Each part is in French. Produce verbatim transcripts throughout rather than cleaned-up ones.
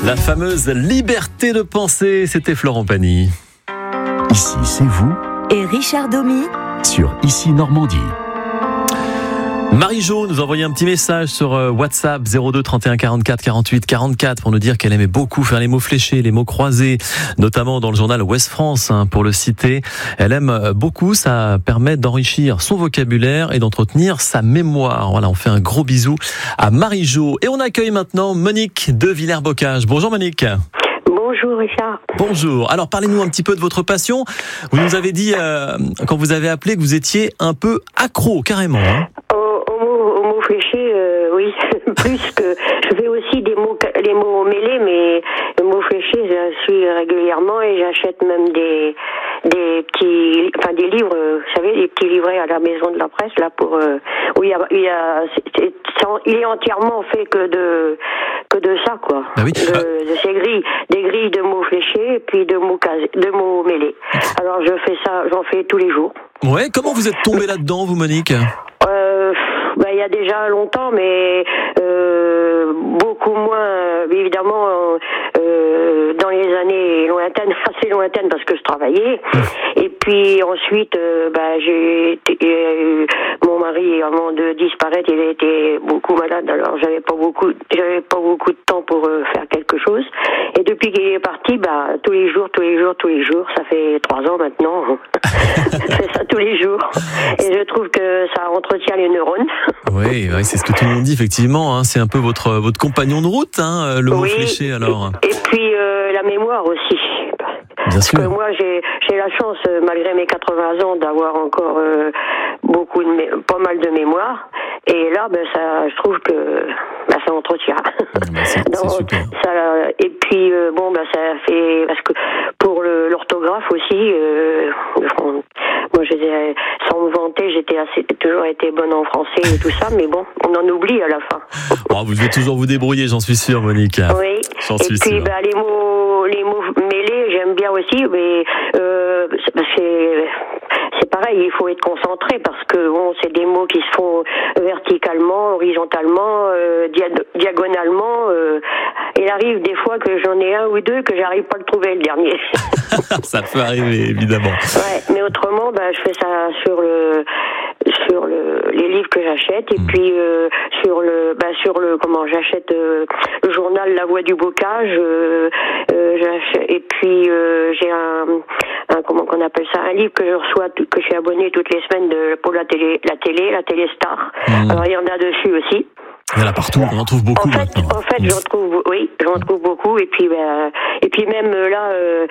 La fameuse liberté de penser, c'était Florent Pagny. Ici, c'est vous et Richard Domy sur Ici Normandie. Marie-Jo nous a envoyé un petit message sur WhatsApp zéro deux trente et un quarante-quatre quarante-huit quarante-quatre pour nous dire qu'elle aimait beaucoup faire les mots fléchés, les mots croisés, notamment dans le journal Ouest France, hein, pour le citer. Elle aime beaucoup, ça permet d'enrichir son vocabulaire et d'entretenir sa mémoire. Voilà, on fait un gros bisou à Marie-Jo. Et on accueille maintenant Monique de Villers-Bocage. Bonjour Monique. Bonjour Richard. Bonjour. Alors parlez-nous un petit peu de votre passion. Vous nous avez dit, euh, quand vous avez appelé, que vous étiez un peu accro, carrément. Hein. Fléché, euh, oui, plus que je fais aussi des mots, les mots mêlés, mais le mot fléché, je suis régulièrement et j'achète même des des petits, enfin des livres, vous savez, des petits livrets à la maison de la presse là pour euh, où il y a, il y a c'est, c'est, il est entièrement fait que de que de ça quoi, bah oui. de, de ces grilles, des grilles de mots fléchés et puis de mots casés, de mots mêlés. Alors je fais ça, j'en fais tous les jours. Ouais, comment vous êtes tombée là-dedans, vous, Monique? Euh, bah, il y a déjà longtemps, mais euh, beaucoup moins, évidemment, euh, dans les années lointaines, assez lointaines, parce que je travaillais. Et puis ensuite, euh, bah, j'ai été, euh, mon mari, avant de disparaître, il a été beaucoup malade, alors j'avais pas beaucoup, j'avais pas beaucoup de temps pour euh, faire quelque chose. Et depuis qu'il est parti, bah, tous les jours, tous les jours, tous les jours, ça fait trois ans maintenant. Je fais ça tous les jours. Et je trouve que ça entretient les neurones. Oui, oui, c'est ce que tout le monde dit, effectivement. Hein, c'est un peu votre, votre compagnon de route, hein, le mot oui, fléché, alors. Et puis euh, la mémoire aussi. Bien Parce sûr. que moi, j'ai, j'ai la chance, malgré mes quatre-vingts ans, d'avoir encore euh, beaucoup de mé- pas mal de mémoire. Et là, ben, ça, je trouve que ben, ça entretient. Ben, c'est, Donc, c'est super. Ça, et puis, euh, bon, ben, ça fait... Parce que pour le, l'orthographe aussi, euh, moi, j'étais, sans me vanter, j'étais assez, toujours été bonne en français et tout ça, mais bon, on en oublie à la fin. Oh, vous devez toujours vous débrouiller, j'en suis sûr, Monique. Oui. J'en et suis puis, sûr. ben, les mots, les mots mêlés, j'aime bien aussi, mais euh, c'est, c'est pareil, il faut être concentré parce que bon, c'est des mots qui se font verticalement, horizontalement, euh, dia- diagonalement. Euh, il arrive des fois que j'en ai un ou deux que j'arrive pas à le trouver le dernier. Ça peut arriver, évidemment. Ouais, mais autrement, bah, je fais ça sur le sur le les livres que j'achète et mmh. puis euh, sur le bah sur le comment j'achète euh, le journal La Voix du Bocage euh, euh, j'achète, et puis euh, j'ai un, un comment qu'on appelle ça un livre que je reçois que je suis abonné toutes les semaines de pour la télé la télé la télé Star. Mmh. Alors il y en a dessus aussi. Il y en a partout, on en trouve beaucoup en fait, maintenant. En fait, j'en trouve, oui, j'en trouve beaucoup, et puis, ben, et puis même là, euh,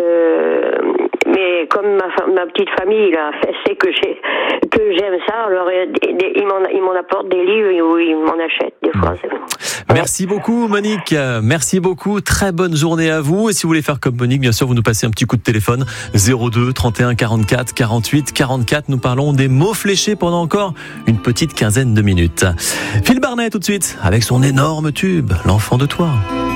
euh, mais comme ma, ma petite famille là, sait que j'ai, que j'aime ça, alors ils m'en, ils m'en apportent des livres ou ils m'en achètent des fois. Mmh. Merci beaucoup, Monique. Merci beaucoup. Très bonne journée à vous. Et si vous voulez faire comme Monique, bien sûr, vous nous passez un petit coup de téléphone zéro deux trente et un quarante-quatre quarante-huit quarante-quatre. Nous parlons des mots fléchés pendant encore une petite quinzaine de minutes. Phil Barnet tout de suite avec son énorme tube, L'enfant de toi.